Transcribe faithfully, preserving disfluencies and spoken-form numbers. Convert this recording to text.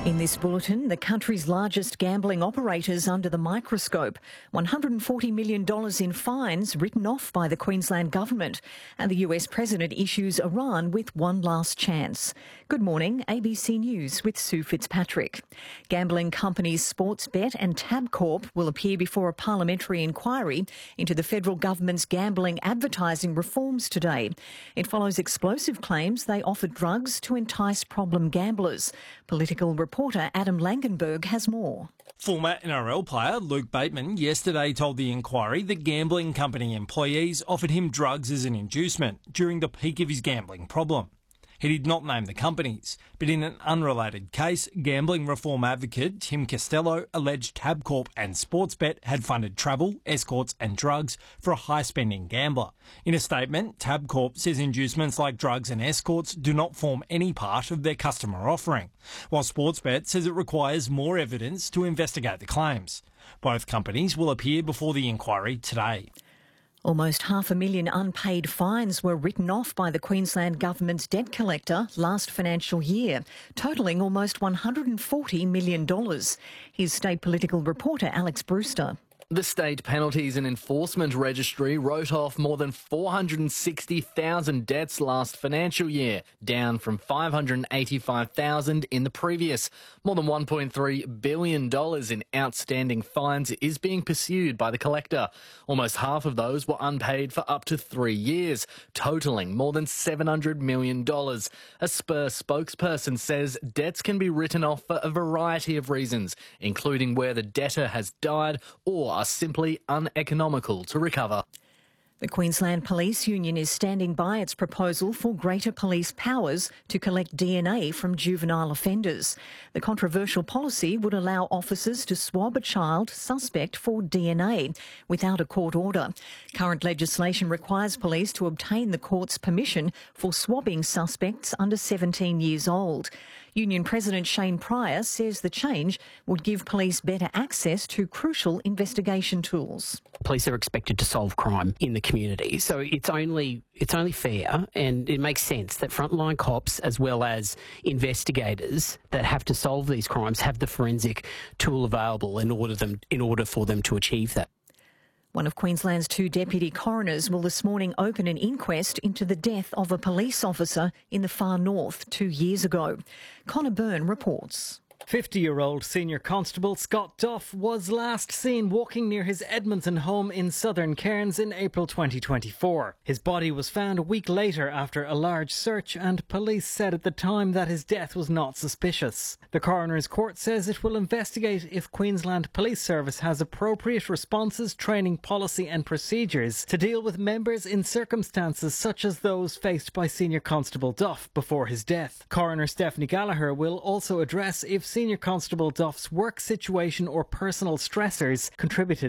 In this bulletin, the country's largest gambling operators under the microscope, one hundred forty million dollars in fines written off by the Queensland government, and the U S President issues Iran with one last chance. Good morning, A B C News with Sue Fitzpatrick. Gambling companies Sportsbet and Tabcorp will appear before a parliamentary inquiry into the federal government's gambling advertising reforms today. It follows explosive claims they offered drugs to entice problem gamblers. Political reporter Adam Langenberg has more. Former N R L player Luke Bateman yesterday told the inquiry that gambling company employees offered him drugs as an inducement during the peak of his gambling problem. He did not name the companies, but in an unrelated case, gambling reform advocate Tim Costello alleged Tabcorp and Sportsbet had funded travel, escorts and drugs for a high-spending gambler. In a statement, Tabcorp says inducements like drugs and escorts do not form any part of their customer offering, while Sportsbet says it requires more evidence to investigate the claims. Both companies will appear before the inquiry today. Almost half a million unpaid fines were written off by the Queensland Government's debt collector last financial year, totalling almost one hundred forty million dollars. Here's state political reporter Alex Brewster. The State Penalties and Enforcement Registry wrote off more than four hundred sixty thousand debts last financial year, down from five hundred eighty-five thousand in the previous. More than one point three billion dollars in outstanding fines is being pursued by the collector. Almost half of those were unpaid for up to three years, totalling more than seven hundred million dollars. A Spur spokesperson says debts can be written off for a variety of reasons, including where the debtor has died or are simply uneconomical to recover. The Queensland Police Union is standing by its proposal for greater police powers to collect D N A from juvenile offenders. The controversial policy would allow officers to swab a child suspect for D N A without a court order. Current legislation requires police to obtain the court's permission for swabbing suspects under seventeen years old. Union President Shane Pryor says the change would give police better access to crucial investigation tools. Police are expected to solve crime in the community, so it's only it's only fair and it makes sense that frontline cops as well as investigators that have to solve these crimes have the forensic tool available in order them in order for them to achieve that. One of Queensland's two deputy coroners will this morning open an inquest into the death of a police officer in the far north two years ago. Connor Byrne reports. fifty-year-old senior constable Scott Duff was last seen walking near his Edmonton home in southern Cairns in April twenty twenty-four. His body was found a week later after a large search, and police said at the time that his death was not suspicious. The coroner's court says it will investigate if Queensland Police Service has appropriate responses, training, policy and procedures to deal with members in circumstances such as those faced by Senior Constable Duff before his death. Coroner Stephanie Gallagher will also address if Senior Constable Duff's work situation or personal stressors contributed